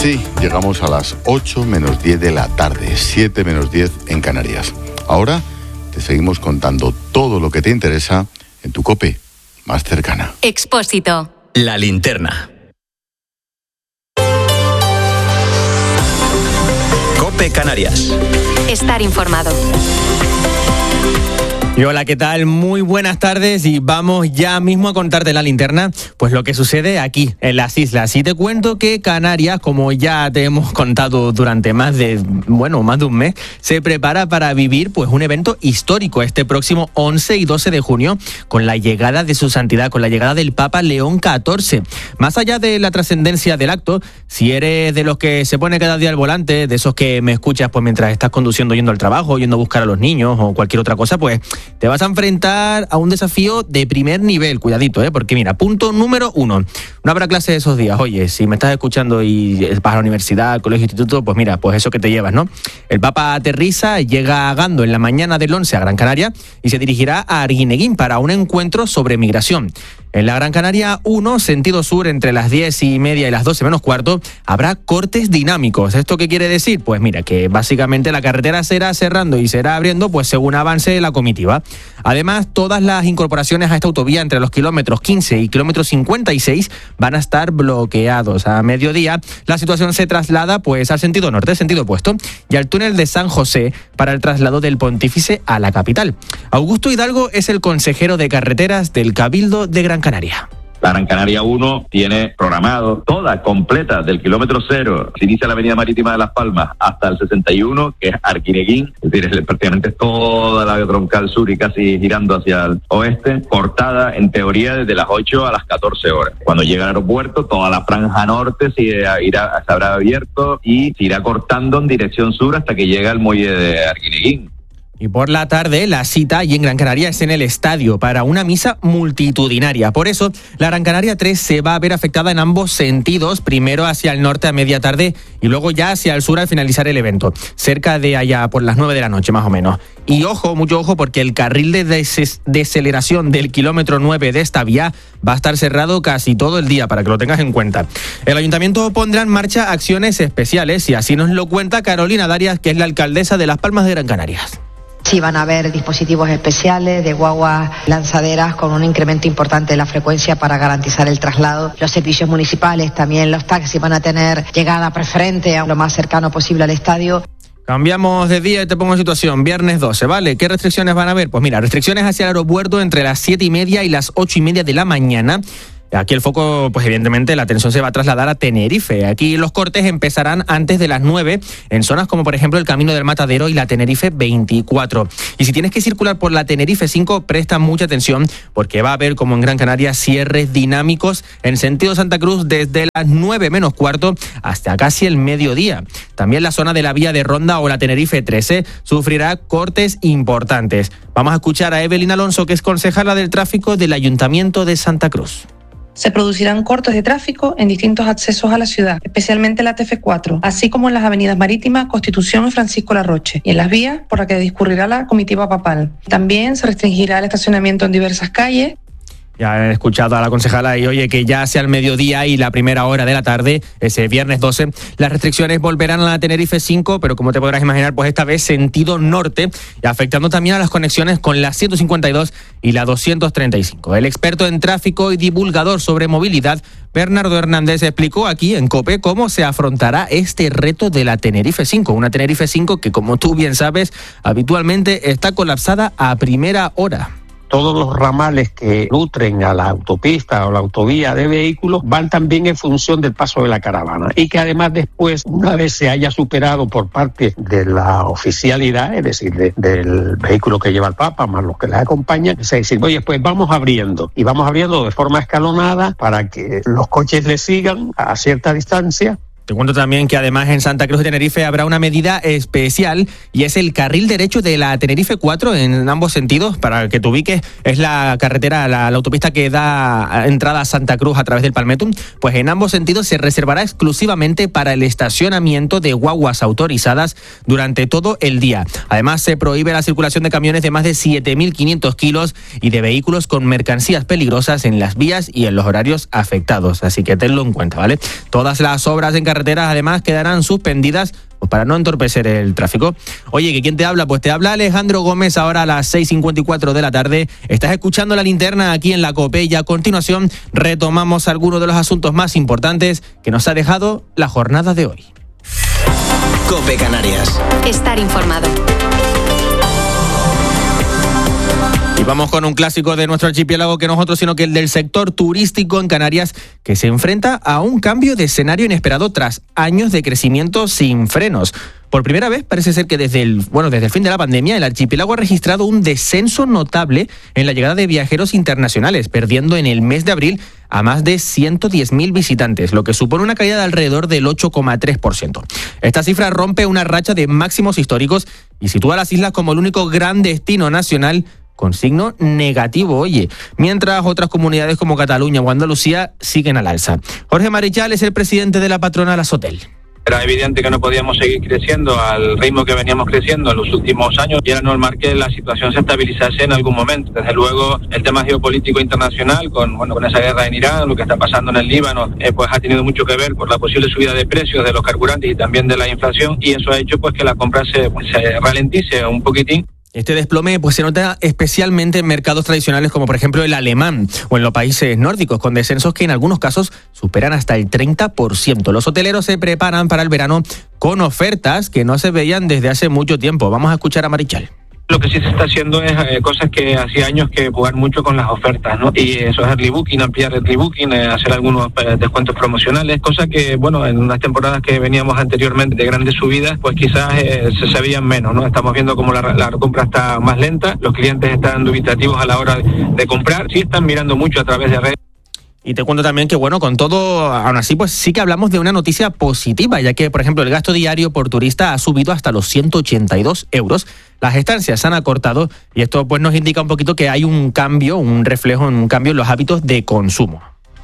Sí, llegamos a las 8 menos 10 de la tarde, 7 menos 10 en Canarias. Ahora te seguimos contando todo lo que te interesa en tu COPE más cercana. Expósito. La linterna. COPE Canarias. Estar informado. Y hola, ¿qué tal? Muy buenas tardes y vamos ya mismo a contarte en la linterna pues lo que sucede aquí en las islas. Y te cuento que Canarias, como ya te hemos contado durante más de un mes, se prepara para vivir pues un evento histórico este próximo 11 y 12 de junio con la llegada de su santidad, con la llegada del Papa León XIV. Más allá de la trascendencia del acto, si eres de los que se pone cada día al volante, de esos que me escuchas pues mientras estás conduciendo, yendo al trabajo, yendo a buscar a los niños o cualquier otra cosa, pues te vas a enfrentar a un desafío de primer nivel. Cuidadito, porque mira, punto número 1. No habrá clase esos días. Oye, si me estás escuchando y vas a la universidad, al colegio, instituto, pues mira, pues eso que te llevas, ¿no? El Papa aterriza, llega a Gando en la mañana del 11 a Gran Canaria y se dirigirá a Arguineguín para un encuentro sobre migración. En la Gran Canaria 1, sentido sur, entre las 10:30 y las 12 menos cuarto, habrá cortes dinámicos. ¿Esto qué quiere decir? Pues mira, que básicamente la carretera será cerrando y será abriendo pues según avance la comitiva. Además, todas las incorporaciones a esta autovía entre los kilómetros 15 y kilómetros 56 van a estar bloqueados. A mediodía, la situación se traslada pues al sentido norte, sentido opuesto, y al túnel de San José para el traslado del Pontífice a la capital. Augusto Hidalgo es el consejero de carreteras del Cabildo de Gran Canaria. La Gran Canaria 1 tiene programado toda completa del kilómetro 0, se inicia la avenida marítima de Las Palmas hasta el 61, que es Arguineguín, es decir, prácticamente toda la troncal sur y casi girando hacia el oeste, cortada en teoría desde las 8 a las 14 horas. Cuando llega al aeropuerto, toda la franja norte se habrá abierto y se irá cortando en dirección sur hasta que llega al muelle de Arguineguín. Y por la tarde, la cita allí en Gran Canaria es en el estadio para una misa multitudinaria. Por eso, la Gran Canaria 3 se va a ver afectada en ambos sentidos, primero hacia el norte a media tarde y luego ya hacia el sur al finalizar el evento, cerca de allá por las 9 de la noche más o menos. Y ojo, mucho ojo, porque el carril de deceleración del kilómetro 9 de esta vía va a estar cerrado casi todo el día, para que lo tengas en cuenta. El ayuntamiento pondrá en marcha acciones especiales y así nos lo cuenta Carolina Darias, que es la alcaldesa de Las Palmas de Gran Canarias. Sí, van a haber dispositivos especiales de guaguas lanzaderas con un incremento importante de la frecuencia para garantizar el traslado. Los servicios municipales, también los taxis, van a tener llegada preferente a lo más cercano posible al estadio. Cambiamos de día y te pongo en situación. Viernes 12, ¿vale? ¿Qué restricciones van a haber? Pues mira, restricciones hacia el aeropuerto entre las 7:30 y las 8:30 de la mañana. Aquí el foco, pues evidentemente la atención se va a trasladar a Tenerife. Aquí los cortes empezarán antes de las 9 en zonas como por ejemplo el Camino del Matadero y la Tenerife 24. Y si tienes que circular por la Tenerife 5, presta mucha atención porque va a haber, como en Gran Canaria, cierres dinámicos en sentido Santa Cruz desde las 9 menos cuarto hasta casi el mediodía. También la zona de la vía de Ronda o la Tenerife 13 sufrirá cortes importantes. Vamos a escuchar a Evelyn Alonso, que es concejala del tráfico del Ayuntamiento de Santa Cruz. Se producirán cortes de tráfico en distintos accesos a la ciudad, especialmente la TF4, así como en las avenidas Marítima, Constitución y Francisco Larroche, y en las vías por las que discurrirá la comitiva papal. También se restringirá el estacionamiento en diversas calles. Ya he escuchado a la concejala y oye, que ya hacia el mediodía y la primera hora de la tarde, ese viernes 12, las restricciones volverán a la Tenerife 5, pero como te podrás imaginar, pues esta vez sentido norte, y afectando también a las conexiones con la 152 y la 235. El experto en tráfico y divulgador sobre movilidad, Bernardo Hernández, explicó aquí en COPE cómo se afrontará este reto de la Tenerife 5. Una Tenerife 5 que, como tú bien sabes, habitualmente está colapsada a primera hora. Todos los ramales que nutren a la autopista o la autovía de vehículos van también en función del paso de la caravana, y que además después, una vez se haya superado por parte de la oficialidad, es decir, del vehículo que lleva el Papa más los que les acompañan, se dice, oye, pues vamos abriendo, y vamos abriendo de forma escalonada para que los coches le sigan a cierta distancia. Te cuento también que además en Santa Cruz de Tenerife habrá una medida especial y es el carril derecho de la Tenerife 4 en ambos sentidos. Para que te ubiques, es la carretera, la autopista que da entrada a Santa Cruz a través del Palmetum. Pues en ambos sentidos se reservará exclusivamente para el estacionamiento de guaguas autorizadas durante todo el día. Además, se prohíbe la circulación de camiones de más de 7.500 kilos y de vehículos con mercancías peligrosas en las vías y en los horarios afectados. Así que tenlo en cuenta, ¿vale? Todas las obras en carreteras además quedarán suspendidas para no entorpecer el tráfico. Oye, ¿que quién te habla? Pues te habla Alejandro Gómez ahora a las 6:54 de la tarde. Estás escuchando La Linterna aquí en la COPE y a continuación retomamos algunos de los asuntos más importantes que nos ha dejado la jornada de hoy. COPE Canarias. Estar informado. Y vamos con un clásico de nuestro archipiélago que no es otro sino que el del sector turístico en Canarias, que se enfrenta a un cambio de escenario inesperado tras años de crecimiento sin frenos. Por primera vez parece ser que desde el fin de la pandemia el archipiélago ha registrado un descenso notable en la llegada de viajeros internacionales, perdiendo en el mes de abril a más de 110.000 visitantes, lo que supone una caída de alrededor del 8,3%. Esta cifra rompe una racha de máximos históricos y sitúa a las islas como el único gran destino nacional con signo negativo, oye, mientras otras comunidades como Cataluña o Andalucía siguen al alza. Jorge Marichal es el presidente de la patronal Asotel. Era evidente que no podíamos seguir creciendo al ritmo que veníamos creciendo en los últimos años y era normal que la situación se estabilizase en algún momento. Desde luego, el tema geopolítico internacional con esa guerra en Irán, lo que está pasando en el Líbano, pues ha tenido mucho que ver por la posible subida de precios de los carburantes y también de la inflación, y eso ha hecho pues que la compra se ralentice un poquitín. Este desplome pues se nota especialmente en mercados tradicionales como por ejemplo el alemán o en los países nórdicos, con descensos que en algunos casos superan hasta el 30%. Los hoteleros se preparan para el verano con ofertas que no se veían desde hace mucho tiempo. Vamos a escuchar a Marichal. Lo que sí se está haciendo es cosas que hacía años que jugar mucho con las ofertas, ¿no? Y eso es early booking, ampliar early booking, hacer algunos descuentos promocionales, cosas que, bueno, en unas temporadas que veníamos anteriormente de grandes subidas, pues quizás se veían menos, ¿no? Estamos viendo como la compra está más lenta, los clientes están dubitativos a la hora de comprar, sí están mirando mucho a través de redes. Y te cuento también que, bueno, con todo, aún así, pues sí que hablamos de una noticia positiva, ya que, por ejemplo, el gasto diario por turista ha subido hasta los 182 euros. Las estancias se han acortado y esto pues nos indica un poquito que hay un cambio, un reflejo en un cambio en los hábitos de consumo.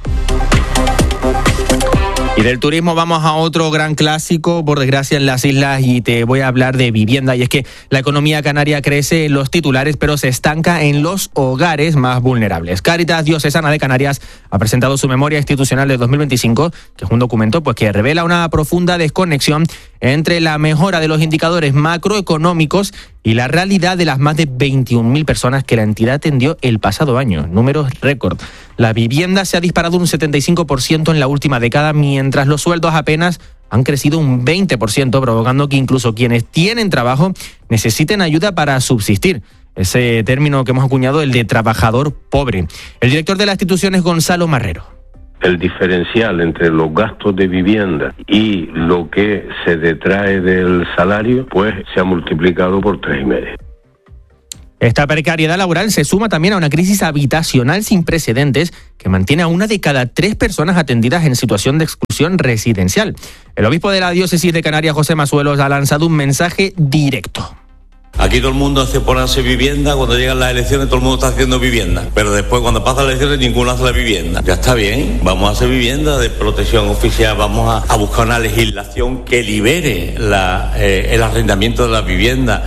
Y del turismo vamos a otro gran clásico, por desgracia, en las islas, y te voy a hablar de vivienda. Y es que la economía canaria crece en los titulares, pero se estanca en los hogares más vulnerables. Cáritas Diocesana de Canarias ha presentado su memoria institucional de 2025, que es un documento pues que revela una profunda desconexión entre la mejora de los indicadores macroeconómicos y la realidad de las más de 21.000 personas que la entidad atendió el pasado año. Números récord. La vivienda se ha disparado un 75% en la última década, mientras los sueldos apenas han crecido un 20%, provocando que incluso quienes tienen trabajo necesiten ayuda para subsistir. Ese término que hemos acuñado, el de trabajador pobre. El director de la institución es Gonzalo Marrero. El diferencial entre los gastos de vivienda y lo que se detrae del salario, pues se ha multiplicado por 3,5. Esta precariedad laboral se suma también a una crisis habitacional sin precedentes que mantiene a 1 de cada 3 personas atendidas en situación de exclusión residencial. El obispo de la diócesis de Canarias, José Masuelos, ha lanzado un mensaje directo. Aquí todo el mundo se pone a hacer vivienda, cuando llegan las elecciones todo el mundo está haciendo vivienda, pero después cuando pasan las elecciones ninguno hace la vivienda. Ya está bien, vamos a hacer vivienda de protección oficial, vamos a buscar una legislación que libere el arrendamiento de la vivienda.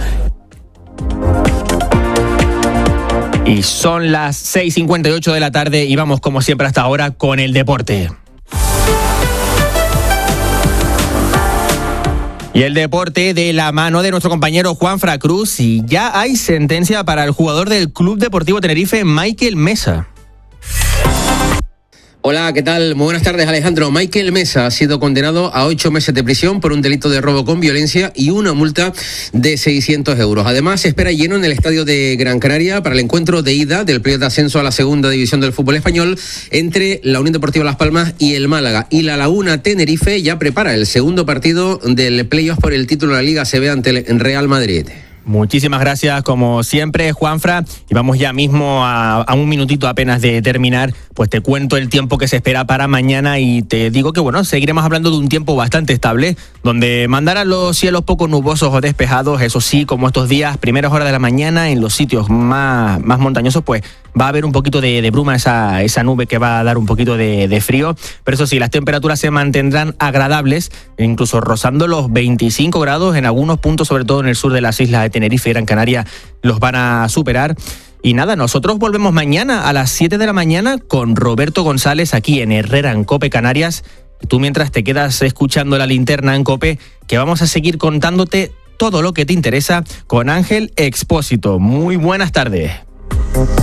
Y son las 6:58 de la tarde y vamos como siempre hasta ahora con el deporte. Y el deporte de la mano de nuestro compañero Juanfra Cruz, y ya hay sentencia para el jugador del Club Deportivo Tenerife, Michael Mesa. Hola, ¿qué tal? Muy buenas tardes, Alejandro. Michael Mesa ha sido condenado a 8 meses de prisión por un delito de robo con violencia y una multa de 600 euros. Además, se espera lleno en el estadio de Gran Canaria para el encuentro de ida del playoff de ascenso a la segunda división del fútbol español entre la Unión Deportiva Las Palmas y el Málaga. Y la Laguna Tenerife ya prepara el segundo partido del playoff por el título de la Liga ACB ante el Real Madrid. Muchísimas gracias, como siempre, Juanfra. Y vamos ya mismo a un minutito apenas de terminar. Pues te cuento el tiempo que se espera para mañana y te digo que, bueno, seguiremos hablando de un tiempo bastante estable, donde mandarán los cielos poco nubosos o despejados. Eso sí, como estos días, primeras horas de la mañana, en los sitios más montañosos, pues va a haber un poquito de bruma, esa nube que va a dar un poquito de frío. Pero eso sí, las temperaturas se mantendrán agradables, incluso rozando los 25 grados en algunos puntos, sobre todo en el sur de las islas de Tenerife y Gran Canaria, los van a superar. Y nada, nosotros volvemos mañana a las 7 de la mañana con Roberto González aquí en Herrera en COPE Canarias. Tú mientras te quedas escuchando La Linterna en COPE, que vamos a seguir contándote todo lo que te interesa con Ángel Expósito. Muy buenas tardes.